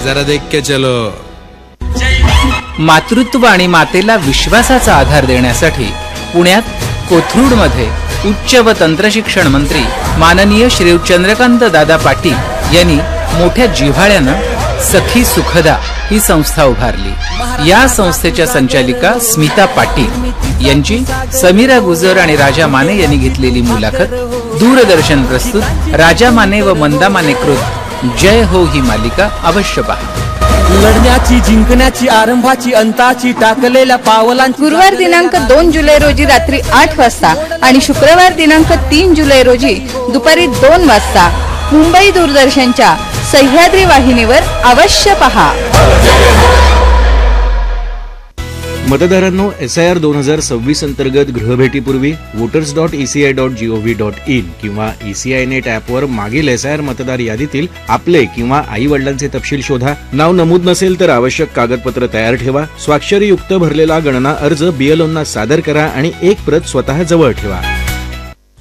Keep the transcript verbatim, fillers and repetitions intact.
जरा देख के चलो। मातृत्व आणि मातेला विश्वासाचा आधार देण्यासाठी पुण्यात कोथरूडमध्ये उच्च व तंत्रशिक्षण मंत्री माननीय श्री चंद्रकांत दादा पाटील यांनी मोठ्या जिव्हाळ्यानं सखी सुखदा ही संस्था उभारली। या संस्थेच्या संचालिका स्मिता पाटील यांची समीरा गुजर आणि राजा माने यांनी घेतलेली मुलाखत दूरदर्शन प्रस्तुत राजा माने व मंदा माने कृत जय हो ही मालिका अवश्य पहा। लढण्याची जिंकण्याची आरंभाची अंताची टाकलेल्या पावलांची गुरुवार दिनांक दोन जुलै रोजी रात्री आठ वाजता आणि शुक्रवार दिनांक तीन जुलै रोजी दुपारी दोन वाजता मुंबई दूरदर्शनच्या सह्याद्री वाहिनीवर अवश्य पहा। मतदारांनो, एस आय आर दोन हजार सव्वीस अंतर्गत गृहभेटीपूर्वी voters dot ECI dot G O V dot in किंवा ईसीआय नेट ॲपवर मागील एस आय आर मतदार यादीतील आपले किंवा आई वडिलांचे तपशील शोधा। नाव नमूद नसेल तर आवश्यक कागदपत्र तयार ठेवा। स्वाक्षरीयुक्त भरलेला गणना अर्ज बीएलओंना सादर करा आणि एक प्रत स्वतः जवळ ठेवा।